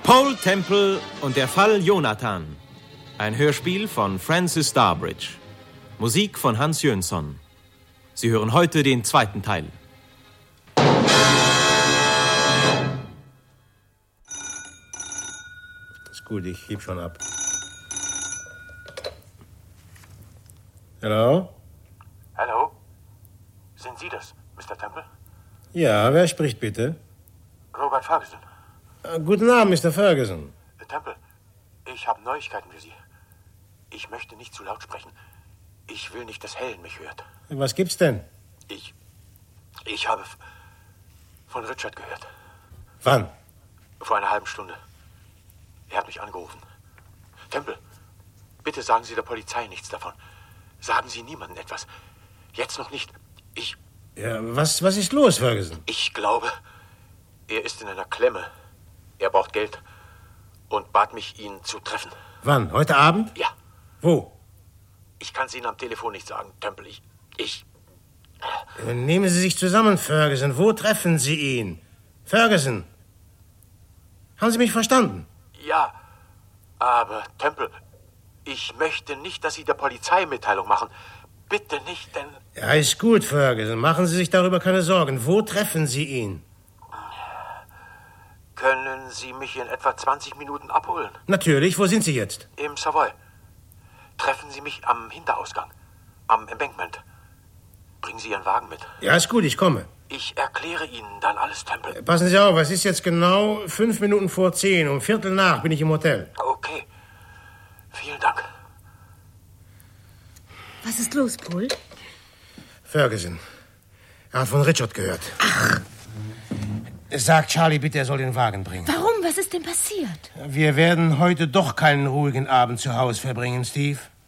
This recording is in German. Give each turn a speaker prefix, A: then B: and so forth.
A: Paul Temple und der Fall Jonathan. Ein Hörspiel von Francis Starbridge. Musik von Hans Jönsson. Sie hören heute den zweiten Teil.
B: Ist gut, ich heb schon ab. Hallo?
C: Hallo? Sind Sie das, Mr. Temple?
B: Ja, wer spricht bitte?
C: Robert Ferguson.
B: Guten Abend, Mr. Ferguson.
C: Temple, ich habe Neuigkeiten für Sie. Ich möchte nicht zu laut sprechen. Ich will nicht, dass Helen mich hört.
B: Was gibt's denn?
C: Ich habe von Richard gehört.
B: Wann?
C: Vor einer halben Stunde. Er hat mich angerufen. Temple, bitte sagen Sie der Polizei nichts davon. Sagen Sie niemandem etwas. Jetzt noch nicht.
B: Ja, was ist los, Ferguson?
C: Ich glaube, er ist in einer Klemme. Er braucht Geld und bat mich, ihn zu treffen.
B: Wann? Heute Abend?
C: Ja.
B: Wo?
C: Ich kann es Ihnen am Telefon nicht sagen, Temple.
B: Nehmen Sie sich zusammen, Ferguson. Wo treffen Sie ihn? Ferguson. Haben Sie mich verstanden?
C: Ja, aber Temple, ich möchte nicht, dass Sie der Polizei Mitteilung machen. Bitte nicht, denn...
B: Ja, ist gut, Ferguson. Machen Sie sich darüber keine Sorgen. Wo treffen Sie ihn?
C: Können Sie mich in etwa 20 Minuten abholen?
B: Natürlich. Wo sind Sie jetzt?
C: Im Savoy. Treffen Sie mich am Hinterausgang, am Embankment. Bringen Sie Ihren Wagen mit.
B: Ja, ist gut, ich komme.
C: Ich erkläre Ihnen dann alles, Temple.
B: Passen Sie auf, es ist jetzt genau 5 Minuten vor 10. Um 10:15 bin ich im Hotel.
C: Okay. Vielen Dank.
D: Was ist los, Paul?
B: Ferguson. Er hat von Richard gehört. Ach. Sagt Charlie bitte, er soll den Wagen bringen.
D: Warum? Was ist denn passiert?
B: Wir werden heute doch keinen ruhigen Abend zu Hause verbringen, Steve.